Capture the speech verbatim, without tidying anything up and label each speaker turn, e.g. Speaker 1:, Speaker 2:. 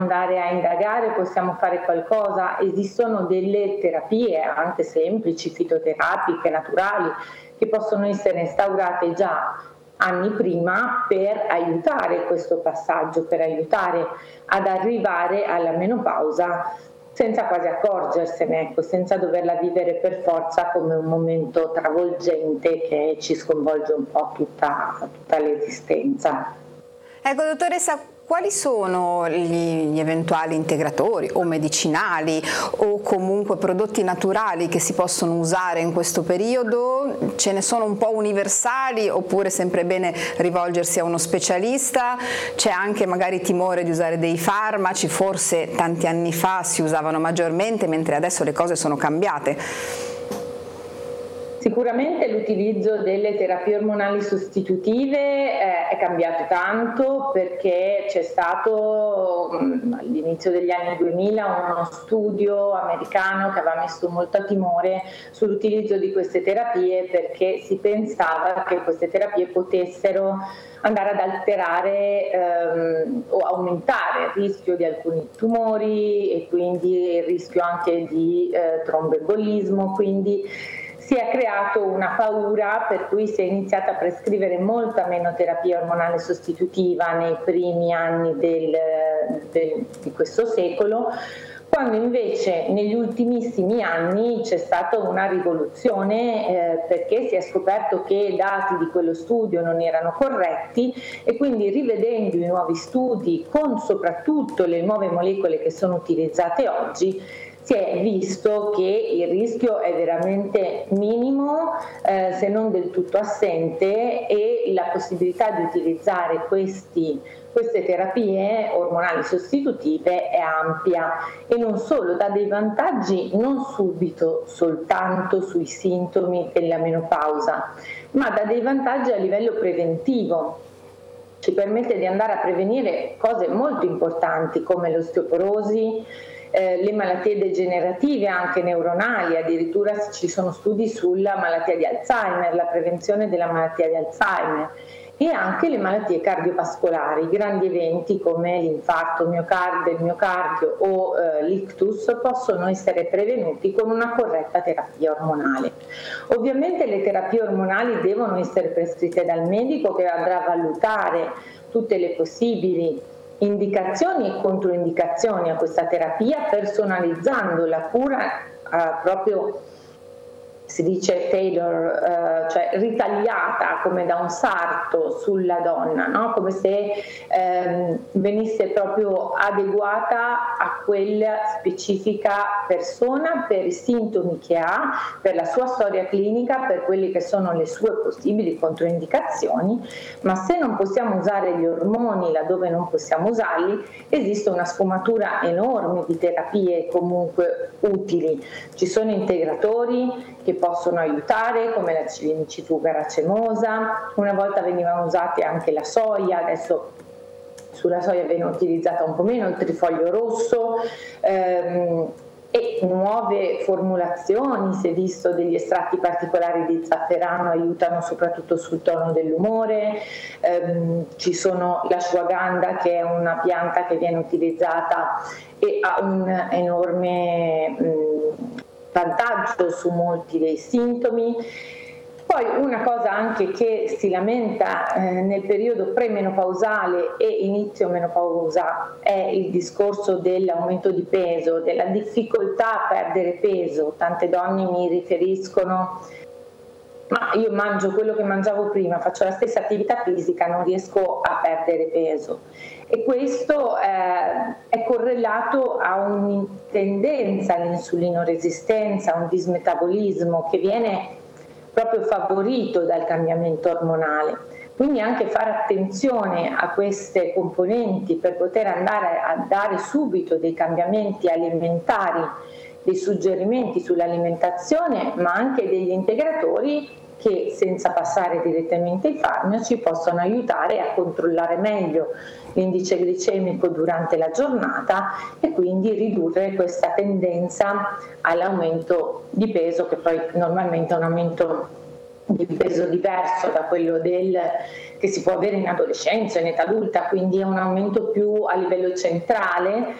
Speaker 1: andare a indagare, possiamo fare qualcosa. Esistono delle terapie anche semplici, fitoterapiche, naturali, che possono essere instaurate già anni prima per aiutare questo passaggio, per aiutare ad arrivare alla menopausa senza quasi accorgersene, ecco, senza doverla vivere per forza come un momento travolgente che ci sconvolge un po' tutta, tutta l'esistenza.
Speaker 2: Ecco, dottoressa, quali sono gli, gli eventuali integratori o medicinali o comunque prodotti naturali che si possono usare in questo periodo? Ce ne sono un po' universali oppure è sempre bene rivolgersi a uno specialista? C'è anche magari timore di usare dei farmaci, forse tanti anni fa si usavano maggiormente mentre adesso le cose sono cambiate.
Speaker 1: Sicuramente l'utilizzo delle terapie ormonali sostitutive eh, è cambiato tanto, perché c'è stato mh, all'inizio degli anni duemila uno studio americano che aveva messo molto timore sull'utilizzo di queste terapie, perché si pensava che queste terapie potessero andare ad alterare ehm, o aumentare il rischio di alcuni tumori e quindi il rischio anche di eh, tromboembolismo, quindi si è creato una paura per cui si è iniziata a prescrivere molta meno terapia ormonale sostitutiva nei primi anni del, del, di questo secolo, quando invece negli ultimissimi anni c'è stata una rivoluzione eh, perché si è scoperto che i dati di quello studio non erano corretti e quindi rivedendo i nuovi studi con soprattutto le nuove molecole che sono utilizzate oggi, si è visto che il rischio è veramente minimo, eh, se non del tutto assente, e la possibilità di utilizzare questi, queste terapie ormonali sostitutive è ampia e non solo, dà dei vantaggi non subito soltanto sui sintomi della menopausa, ma dà dei vantaggi a livello preventivo. Ci permette di andare a prevenire cose molto importanti come l'osteoporosi, Eh, le malattie degenerative anche neuronali, addirittura ci sono studi sulla malattia di Alzheimer, la prevenzione della malattia di Alzheimer, e anche le malattie cardiovascolari, grandi eventi come l'infarto miocardio, il miocardio o eh, l'ictus possono essere prevenuti con una corretta terapia ormonale. Ovviamente le terapie ormonali devono essere prescritte dal medico, che andrà a valutare tutte le possibili indicazioni e controindicazioni a questa terapia, personalizzando la cura eh, proprio, si dice tailor, eh, cioè ritagliata come da un sarto sulla donna, no? Come se ehm, venisse proprio adeguata a quella specifica persona per i sintomi che ha, per la sua storia clinica, per quelle che sono le sue possibili controindicazioni. Ma se non possiamo usare gli ormoni laddove non possiamo usarli, esiste una sfumatura enorme di terapie comunque utili. Ci sono integratori che possono aiutare, come la cilinicifuga racemosa, una volta venivano usate anche la soia, adesso sulla soia viene utilizzata un po' meno, il trifoglio rosso, ehm, e nuove formulazioni, si è visto degli estratti particolari di zafferano aiutano soprattutto sul tono dell'umore, ehm, ci sono l'ashwagandha, che è una pianta che viene utilizzata e ha un enorme mh, vantaggio su molti dei sintomi. Poi una cosa anche che si lamenta eh, nel periodo premenopausale e inizio menopausa è il discorso dell'aumento di peso, della difficoltà a perdere peso. Tante donne mi riferiscono: ma io mangio quello che mangiavo prima, faccio la stessa attività fisica, non riesco a perdere peso. E questo eh, è correlato a una tendenza all'insulinoresistenza, a un dismetabolismo che viene proprio favorito dal cambiamento ormonale. Quindi anche fare attenzione a queste componenti per poter andare a dare subito dei cambiamenti alimentari, dei suggerimenti sull'alimentazione, ma anche degli integratori che, senza passare direttamente ai farmaci, possono aiutare a controllare meglio l'indice glicemico durante la giornata e quindi ridurre questa tendenza all'aumento di peso, che poi normalmente è un aumento di peso diverso da quello del, che si può avere in adolescenza, in età adulta, quindi è un aumento più a livello centrale,